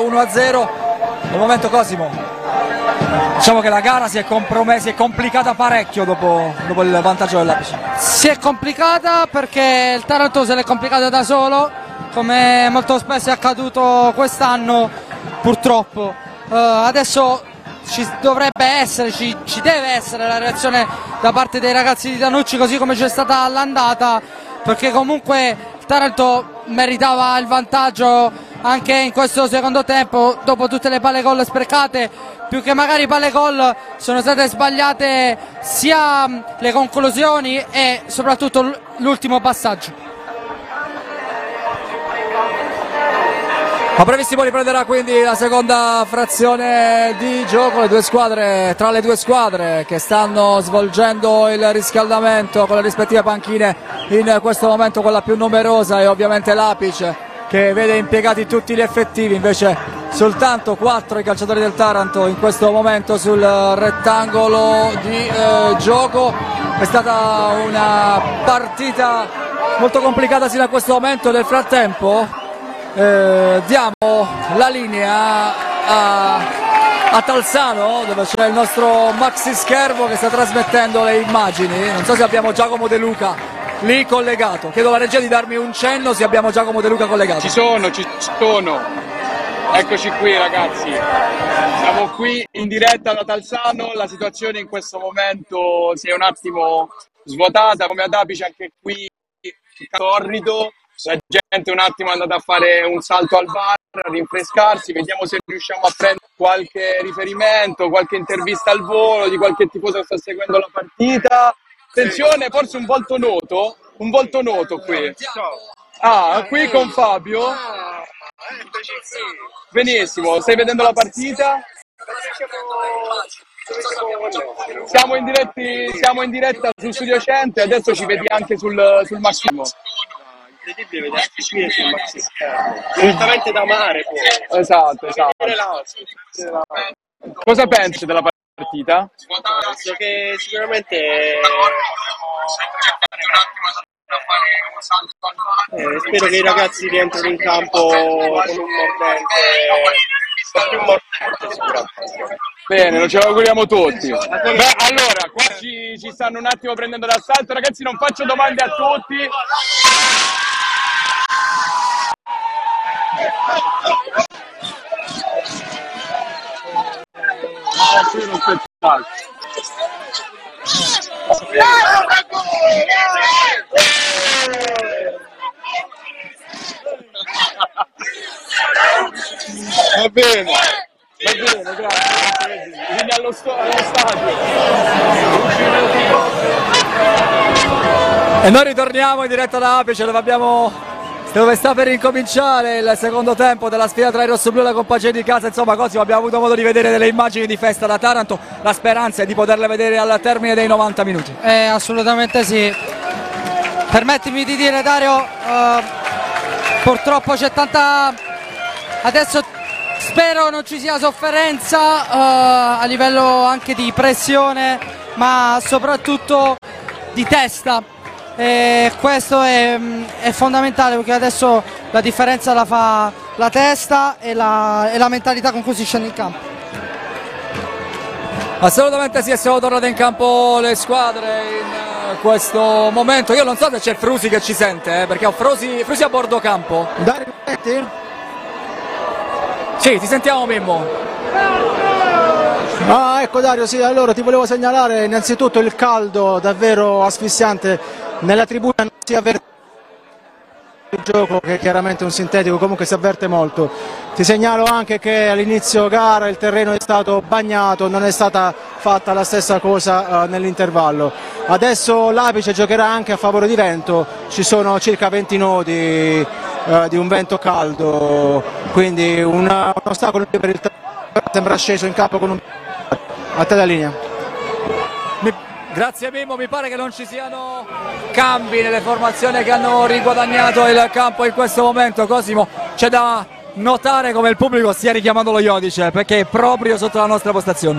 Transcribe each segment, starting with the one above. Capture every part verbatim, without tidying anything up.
uno a zero. Al momento Cosimo, diciamo che la gara si è compromessa, si è complicata parecchio dopo, dopo il vantaggio dell'Apice. Si è complicata perché il Taranto se l'è complicata da solo, come molto spesso è accaduto quest'anno purtroppo. Uh, adesso ci dovrebbe essere, ci, ci deve essere la reazione da parte dei ragazzi di Tanucci, così come c'è stata all'andata, perché comunque il Taranto meritava il vantaggio anche in questo secondo tempo, dopo tutte le palle gol sprecate. Più che magari palle gol sono state sbagliate sia le conclusioni e soprattutto l'ultimo passaggio. A brevissimo riprenderà quindi la seconda frazione di gioco, le due squadre, tra le due squadre che stanno svolgendo il riscaldamento con le rispettive panchine, in questo momento quella più numerosa è ovviamente l'Apice, che vede impiegati tutti gli effettivi, invece soltanto quattro i calciatori del Taranto in questo momento sul rettangolo di eh, gioco. È stata una partita molto complicata sino a questo momento. Nel frattempo Eh, diamo la linea a, a Talzano, dove c'è il nostro Maxi Schervo che sta trasmettendo le immagini. Non so se abbiamo Giacomo De Luca lì collegato. Chiedo alla regia di darmi un cenno se abbiamo Giacomo De Luca collegato. Ci sono, ci sono. Eccoci qui ragazzi. Siamo qui in diretta da Talzano. La situazione in questo momento si è un attimo svuotata, come ad Apice anche qui torrido. La gente un attimo è andata a fare un salto al bar, a rinfrescarsi, vediamo se riusciamo a prendere qualche riferimento, qualche intervista al volo di qualche tifoso che sta seguendo la partita. Attenzione, forse un volto noto, un volto noto qui. Ah, qui con Fabio. Benissimo, stai vedendo la partita? Siamo in, diretti, siamo in diretta su Studio Cento e adesso ci vedi anche sul, sul Massimo. Incredibile vederti qui sul maxi schermo, direttamente da mare poi. Esatto, esatto. Cosa pensi della partita? Penso che sicuramente eh, spero che i ragazzi rientrino in campo con un mordente più mordente sicuramente. Bene, lo ce l'auguriamo tutti. Beh, allora, qua ci, ci stanno un attimo prendendo d'assalto. Ragazzi, non faccio domande a tutti. Ah, sì, non spettacolo. Va bene, va bene, grazie. Quindi allo, sto- allo stadio. E noi ritorniamo in diretta da Apice, dove abbiamo dove sta per incominciare il secondo tempo della sfida tra i rossoblù e la compagnia di casa. Insomma, così abbiamo avuto modo di vedere delle immagini di festa da Taranto. La speranza è di poterle vedere al termine dei novanta minuti. Eh, assolutamente sì. Permettimi di dire, Dario, uh, purtroppo c'è tanta... Adesso spero non ci sia sofferenza uh, a livello anche di pressione, ma soprattutto di testa. E questo è, è fondamentale, perché adesso la differenza la fa la testa e la, e la mentalità con cui si scende in campo. Assolutamente sì, siamo tornate in campo le squadre in questo momento. Io non so se c'è Frusi che ci sente, eh, perché ho Frusi, Frusi a bordo campo. Dario, senti? Sì, ti sentiamo Mimmo. Ah, ecco Dario, sì, allora ti volevo segnalare innanzitutto il caldo davvero asfissiante nella tribuna. Non si avverte il gioco, che è chiaramente un sintetico, comunque si avverte molto. Ti segnalo anche che all'inizio gara il terreno è stato bagnato, non è stata fatta la stessa cosa uh, nell'intervallo. Adesso l'Apice giocherà anche a favore di vento, ci sono circa venti nodi uh, di un vento caldo, quindi un, un ostacolo per il terreno. Sembra sceso in campo con un... A te la linea. Mi... Grazie Mimmo, mi pare che non ci siano cambi nelle formazioni che hanno riguadagnato il campo in questo momento. Cosimo, c'è da notare come il pubblico stia richiamando lo Iodice, perché è proprio sotto la nostra postazione.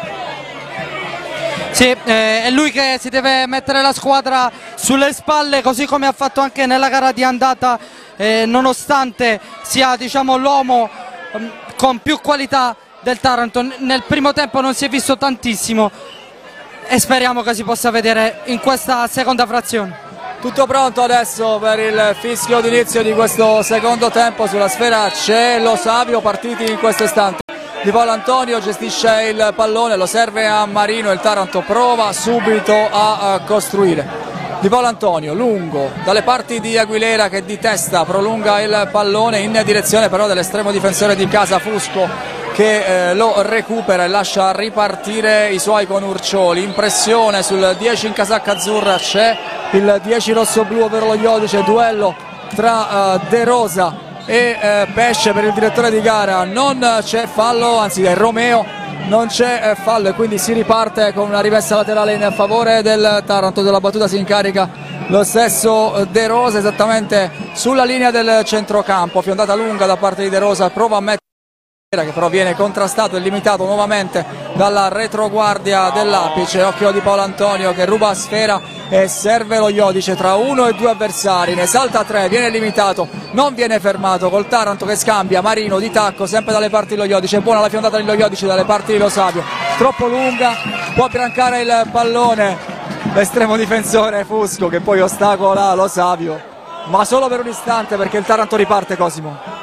Sì, eh, è lui che si deve mettere la squadra sulle spalle, così come ha fatto anche nella gara di andata, eh, nonostante sia, diciamo, l'uomo um, con più qualità del Taranto. Nel primo tempo non si è visto tantissimo e speriamo che si possa vedere in questa seconda frazione. Tutto pronto adesso per il fischio d'inizio di questo secondo tempo. Sulla sfera c'è Lo Savio, partiti in questo istante. Di Paolo Antonio gestisce il pallone, lo serve a Marino, il Taranto prova subito a, a costruire. Di Paolo Antonio, lungo, dalle parti di Aguilera che di testa prolunga il pallone in direzione però dell'estremo difensore di casa Fusco, che eh, lo recupera e lascia ripartire i suoi conurcioli. Impressione sul dieci in casacca azzurra, c'è il dieci rossoblu, ovvero lo Iodice, duello tra uh, De Rosa e eh, Pesce. Per il direttore di gara non c'è fallo, anzi è Romeo, non c'è eh, fallo, e quindi si riparte con una rimessa laterale in favore del Taranto. Della battuta si incarica lo stesso De Rosa esattamente sulla linea del centrocampo, fiondata lunga da parte di De Rosa, prova a mettere che però viene contrastato e limitato nuovamente dalla retroguardia dell'Apice. Occhio di Paolo Antonio che ruba sfera e serve lo Iodice tra uno e due avversari, ne salta tre, viene limitato, non viene fermato col Taranto che scambia. Marino di tacco sempre dalle parti dello Iodice, buona la fiondata dello Iodice dalle parti di Lo Savio, troppo lunga, può brancare il pallone l'estremo difensore Fusco che poi ostacola Lo Savio, ma solo per un istante perché il Taranto riparte. Cosimo.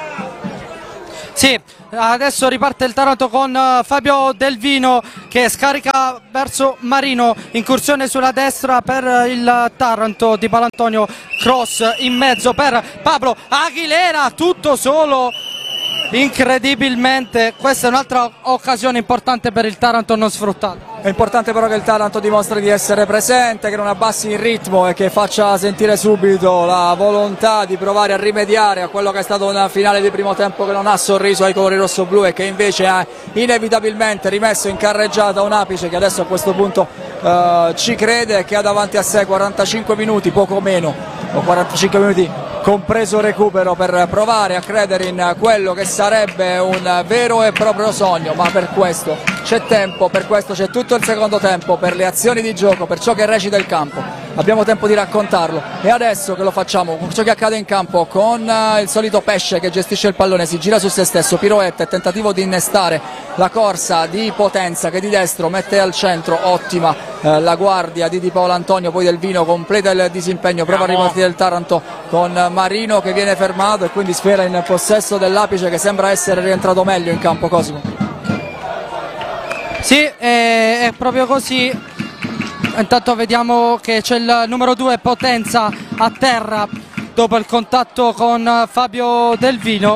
Sì, adesso riparte il Taranto con uh, Fabio Del Vino che scarica verso Marino, incursione sulla destra per uh, il Taranto. Di Paolo Antonio, cross in mezzo per Pablo Aguilera, tutto solo. Incredibilmente questa è un'altra occasione importante per il Taranto non sfruttata. È importante però che il Taranto dimostri di essere presente, che non abbassi il ritmo e che faccia sentire subito la volontà di provare a rimediare a quello che è stato una finale di primo tempo che non ha sorriso ai colori rossoblu e che invece ha inevitabilmente rimesso in carreggiata un Apice che adesso a questo punto eh, ci crede e che ha davanti a sé quarantacinque minuti, poco meno, o quarantacinque minuti compreso recupero, per provare a credere in quello che sarebbe un vero e proprio sogno, ma per questo c'è tempo, per questo c'è tutto il secondo tempo, per le azioni di gioco, per ciò che recita il campo. Abbiamo tempo di raccontarlo e adesso che lo facciamo con ciò che accade in campo, con il solito Pesce che gestisce il pallone, si gira su se stesso, piroetta e tentativo di innestare la corsa di Potenza che di destro mette al centro, ottima eh, la guardia di Di Paolo Antonio, poi Del Vino completa il disimpegno, prova a ripartire il Taranto con Marino che viene fermato e quindi sfera in possesso dell'Apice che sembra essere rientrato meglio in campo. Cosimo. Sì, è, è proprio così. Intanto vediamo che c'è il numero due Potenza a terra dopo il contatto con Fabio Del Vino.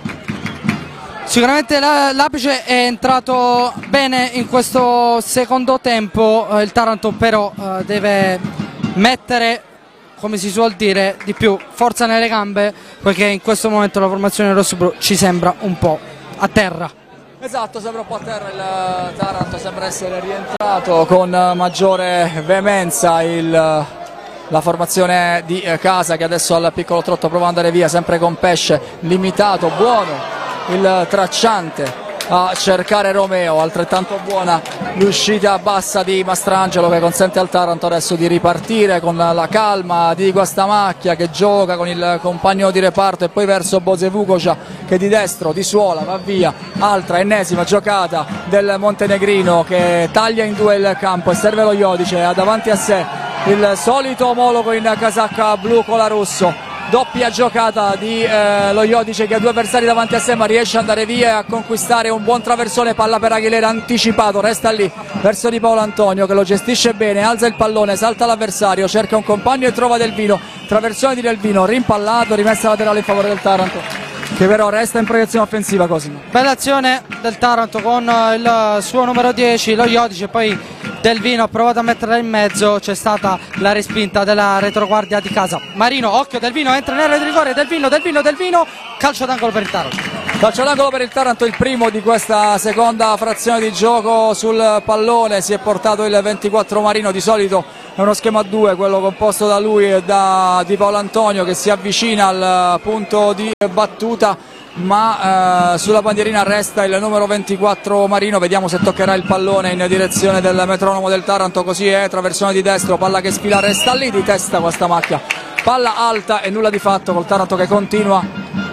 Sicuramente l'Apice è entrato bene in questo secondo tempo, il Taranto però eh, deve mettere, come si suol dire, di più forza nelle gambe, perché in questo momento la formazione rossoblu ci sembra un po' a terra. Esatto, sembra un po' a terra il Taranto, sembra essere rientrato con maggiore veemenza il, la formazione di casa che adesso al piccolo trotto prova ad andare via, sempre con Pesce limitato, buono il tracciante a cercare Romeo, altrettanto buona l'uscita bassa di Mastrangelo che consente al Taranto adesso di ripartire con la calma di Guastamacchia che gioca con il compagno di reparto e poi verso Bozevukovic che di destro, di suola, va via. Altra ennesima giocata del montenegrino che taglia in due il campo e serve lo Iodice, ha davanti a sé il solito omologo in casacca blu con la Russo. Doppia giocata di eh, lo Iodice che ha due avversari davanti a sé ma riesce ad andare via e a conquistare un buon traversone, palla per Aguilera anticipato, resta lì verso Di Paolo Antonio che lo gestisce bene, alza il pallone, salta l'avversario, cerca un compagno e trova Del Vino, traversone di Del Vino, rimpallato, rimessa laterale in favore del Taranto che però resta in proiezione offensiva. Cosimo. Bella azione del Taranto con il suo numero dieci, lo Iodice, poi Del Vino ha provato a metterla in mezzo, c'è stata la respinta della retroguardia di casa. Marino, occhio, Del Vino entra nell'area di rigore, Del Vino, Del Vino, Del Vino, calcio d'angolo per il Taranto. Calcio d'angolo per il Taranto, il primo di questa seconda frazione di gioco sul pallone, si è portato il ventiquattro Marino, di solito è uno schema a due, quello composto da lui e da Di Paolo Antonio che si avvicina al punto di battuta, ma eh, sulla bandierina resta il numero ventiquattro Marino. Vediamo se toccherà il pallone in direzione del metronomo del Taranto, così è, traversone di destro, palla che sfila, resta lì di testa questa macchia, palla alta e nulla di fatto col Taranto che continua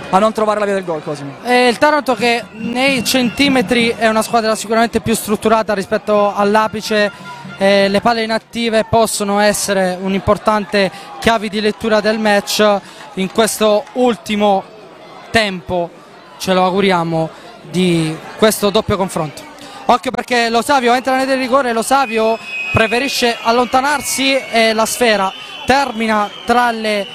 a non trovare la via del gol, Cosimo. E il Taranto che nei centimetri è una squadra sicuramente più strutturata rispetto all'Apice, eh, le palle inattive possono essere un'importante chiave di lettura del match in questo ultimo tempo, ce lo auguriamo, di questo doppio confronto. Occhio perché Lo Savio entra nel rigore, Lo Savio preferisce allontanarsi e la sfera termina tra le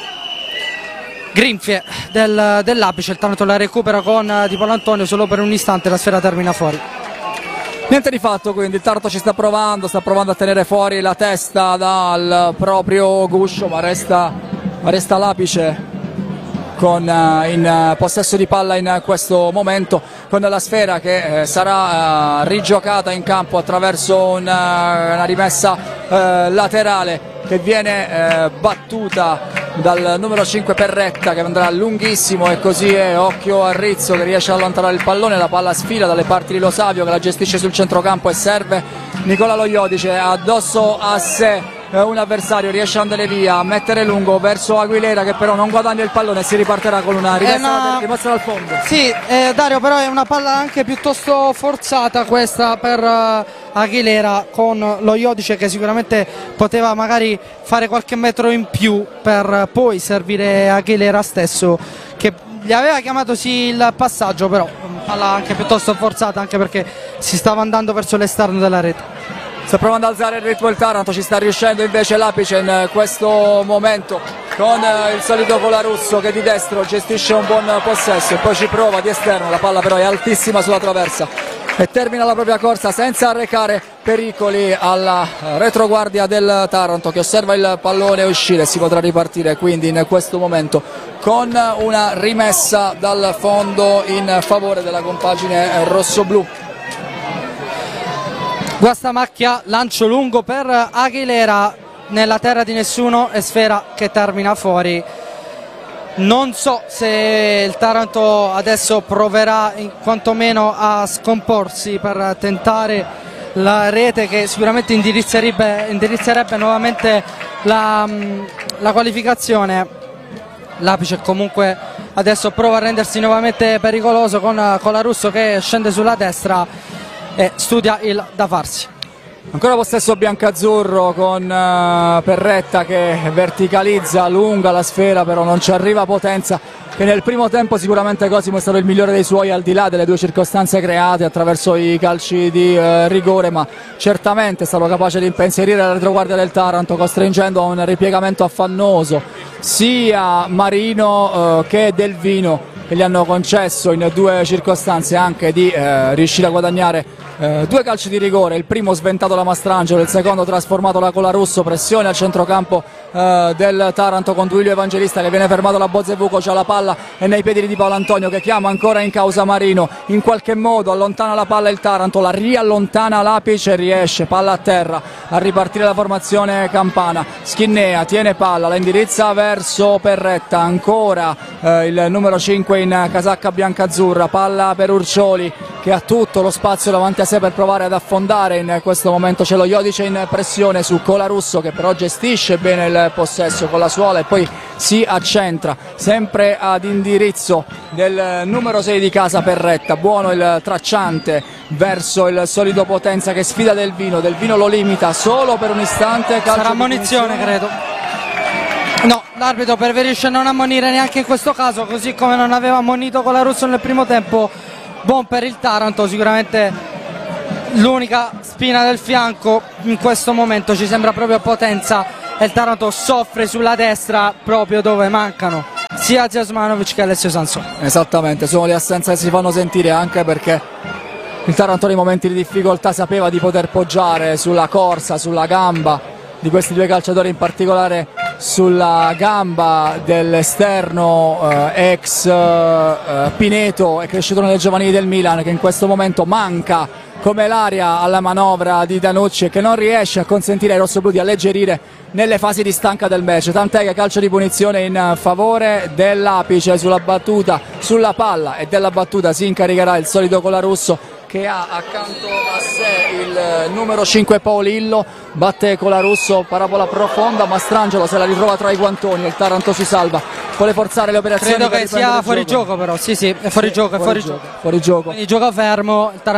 grinfie del, dell'Apice. Il Taranto la recupera con Di Paolantonio solo per un istante, la sfera termina fuori. Niente di fatto, quindi il Taranto ci sta provando, sta provando a tenere fuori la testa dal proprio guscio, ma resta, ma resta l'Apice con, uh, in uh, possesso di palla in questo momento, con la sfera che eh, sarà uh, rigiocata in campo attraverso un, uh, una rimessa uh, laterale che viene eh, battuta dal numero cinque Perretta, che andrà lunghissimo, e così è. Occhio a Rizzo che riesce ad allontanare il pallone, la palla sfila dalle parti di Lo Savio che la gestisce sul centrocampo e serve Nicola Lo Iodice addosso a sé un avversario, riesce ad andare via, a mettere lungo verso Aguilera che però non guadagna il pallone e si riparterà con una rimessa, una... rimessa dal fondo. Sì, eh, Dario, però è una palla anche piuttosto forzata questa per uh, Aguilera, con Lo Iodice che sicuramente poteva magari fare qualche metro in più per poi servire Aguilera stesso, che gli aveva chiamato sì il passaggio, però palla anche piuttosto forzata, anche perché si stava andando verso l'esterno della rete. Sta provando ad alzare il ritmo il Taranto, ci sta riuscendo invece l'Apice in questo momento con il solito Colarusso che di destro gestisce un buon possesso e poi ci prova di esterno, la palla però è altissima sulla traversa e termina la propria corsa senza arrecare pericoli alla retroguardia del Taranto, che osserva il pallone uscire. Si potrà ripartire quindi in questo momento con una rimessa dal fondo in favore della compagine rossoblù. Guastamacchia, lancio lungo per Aguilera nella terra di nessuno e sfera che termina fuori. Non so se il Taranto adesso proverà in quantomeno a scomporsi per tentare la rete che sicuramente indirizzerebbe, indirizzerebbe nuovamente la, la qualificazione. L'Apice comunque adesso prova a rendersi nuovamente pericoloso con Colarusso che scende sulla destra e studia il da farsi. Ancora possesso biancazzurro con uh, Perretta che verticalizza, lunga la sfera, però non ci arriva potenza, che nel primo tempo sicuramente Cosimo è stato il migliore dei suoi, al di là delle due circostanze create attraverso i calci di uh, rigore, ma certamente è stato capace di impensierire la retroguardia del Taranto, costringendo a un ripiegamento affannoso sia Marino uh, che Delvino, che gli hanno concesso in due circostanze anche di uh, riuscire a guadagnare Uh, due calci di rigore, il primo sventato da Mastrangelo, il secondo trasformato da Colarusso. Pressione al centrocampo uh, del Taranto con Duilio Evangelista che viene fermato da Bozevuco, c'ha la palla e nei piedi di Di Paolantonio che chiama ancora in causa Marino, in qualche modo allontana la palla il Taranto, la riallontana l'Apice, riesce, palla a terra, a ripartire la formazione campana. Schinnea tiene palla, la indirizza verso Perretta, ancora uh, il numero cinque in casacca biancazzurra, palla per Urcioli che ha tutto lo spazio davanti a sé per provare ad affondare. In questo momento c'è Lo Iodice in pressione su Colarusso che però gestisce bene il possesso con la suola e poi si accentra sempre ad indirizzo del numero sei di casa Perretta. Buono il tracciante verso il solido Potenza che sfida Delvino, Delvino lo limita solo per un istante. Sarà ammonizione credo. No, l'arbitro preferisce non ammonire neanche in questo caso, così come non aveva ammonito Colarusso nel primo tempo. Buon per il Taranto, sicuramente l'unica spina del fianco in questo momento ci sembra proprio Potenza, e il Taranto soffre sulla destra proprio dove mancano sia Zezmanovic che Alessio Sansone. Esattamente, sono le assenze che si fanno sentire, anche perché il Taranto nei momenti di difficoltà sapeva di poter poggiare sulla corsa, sulla gamba di questi due calciatori, in particolare sulla gamba dell'esterno eh, ex eh, Pineto, è cresciuto nelle giovanili del Milan, che in questo momento manca come l'aria alla manovra di Danucci e che non riesce a consentire ai rossoblù di alleggerire nelle fasi di stanca del match, tant'è che calcio di punizione in favore dell'Apice sulla battuta, sulla palla, e della battuta si incaricherà il solito Colarusso che ha accanto a sé il numero cinque Paolillo. Batte Colarusso, parabola profonda, Mastrangelo se la ritrova tra i guantoni e il Taranto si salva vuole forzare le operazioni. Credo per che riprendere sia il fuori gioco, però. Sì, sì, è fuori Sì, gioco, è fuori, gioco. Fuori gioco. Quindi gioca fermo. Il